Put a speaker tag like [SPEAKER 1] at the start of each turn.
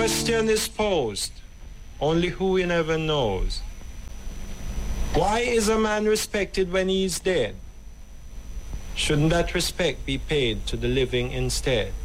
[SPEAKER 1] question is posed, only who in heaven knows. Why is a man respected when he is dead? Shouldn't that respect be paid to the living instead?